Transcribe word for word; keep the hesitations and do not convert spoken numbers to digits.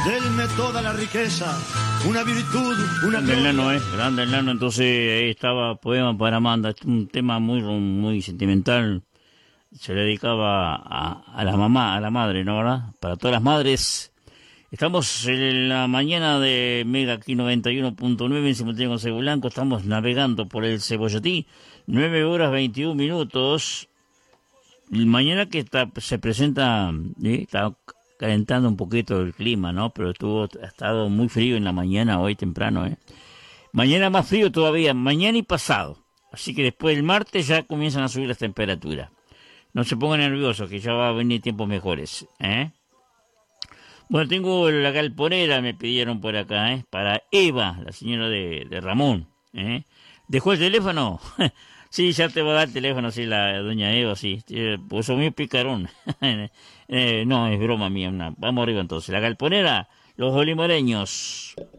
denme toda la riqueza, una virtud, una grande el nano, eh, grande el nano. Entonces ahí estaba Poema para Amanda, es un tema muy, muy sentimental. Se le dedicaba a, a la mamá, a la madre, ¿no, verdad? Para todas las madres. Estamos en la mañana de Mega aquí noventa y uno punto nueve en simultáneo con Cebo Blanco. Estamos navegando por el Cebollatí. nueve horas veintiún minutos. Mañana que está, se presenta, ¿sí? Está calentando un poquito el clima, ¿no? Pero estuvo, ha estado muy frío en la mañana, hoy temprano, ¿eh? Mañana más frío todavía, mañana y pasado. Así que después del martes ya comienzan a subir las temperaturas. No se pongan nerviosos, que ya va a venir tiempos mejores, ¿eh? Bueno, tengo la galponera, me pidieron por acá, ¿eh? Para Eva, la señora de, de Ramón, ¿eh? ¿Dejó el teléfono? Sí, ya te va a dar el teléfono, sí, la doña Eva, sí. Pues soy muy picarón. eh, no, es broma mía. Una. Vamos arriba entonces. La galponera, los olimareños.